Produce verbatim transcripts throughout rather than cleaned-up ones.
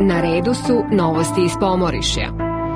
Na redu su novosti iz Pomorišja.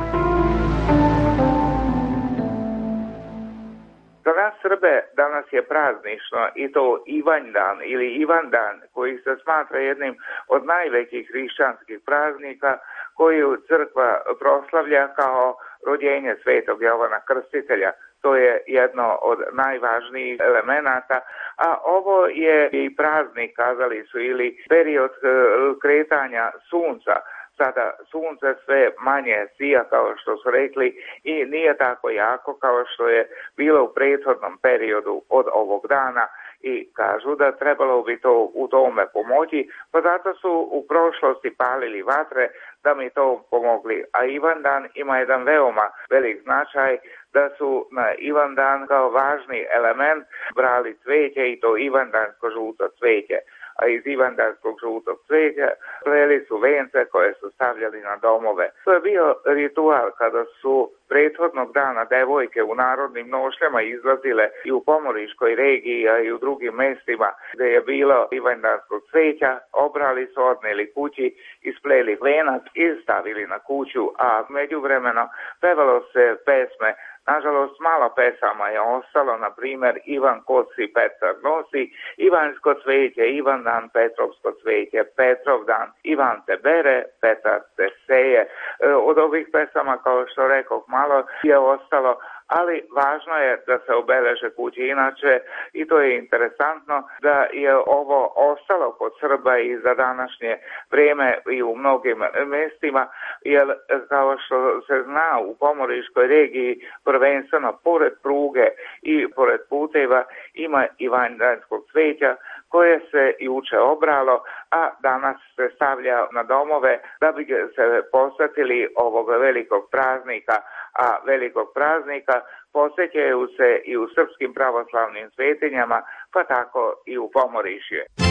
Za nas Srbe danas je praznično i to Ivanjdan ili Ivandan, koji se smatra jednim od najvećih hrišćanskih praznika koju crkva proslavlja kao rođenje svetog Jovana Krstitelja. To je jedno od najvažnijih elemenata, a ovo je i praznik, kazali su, ili period kretanja sunca. Sada sunce sve manje sija, kao što su rekli, i nije tako jako kao što je bilo u prethodnom periodu od ovog dana. I kažu da trebalo bi to u tome pomoći, pa zato su u prošlosti palili vatre da mi to pomogli. A Ivandan ima jedan veoma velik značaj, da su na Ivandan kao važni element brali cveće, i to ivandansko žuto cveće. A iz ivandanskog žutog cveća pleli su vence koje su stavljali na domove. To je bio ritual kada su prethodnog dana devojke u narodnim nošljama izlazile i u Pomoriškoj regiji, a i u drugim mestima gde je bilo ivandanskog cveća, obrali su, odneli kući, ispleli venac i stavili na kuću, a međuvremeno pevalo se pesme. Nažalost, malo pesama je ostalo, na primjer Ivan kosi, Petar nosi, Ivansko cveće, Ivandan, Petrovsko cveće, Petrovdan, Ivan te bere, Petar te seje. Od ovih pesama, kao što rekoh, malo je ostalo, ali važno je da se obeleže kući. Inače, i to je interesantno, da je ovo ostalo kod Srba i za današnje vrijeme i u mnogim mjestima, jer kao što se zna, u Pomoriškoj regiji prvenstveno pored pruge i pored puteva ima ivanjdanskog cveća koje se juče obralo, a danas se stavlja na domove da bi se posvetili ovog velikog praznika, a velikog praznika posjećaju se i u srpskim pravoslavnim svetinjama, pa tako i u Pomorišju.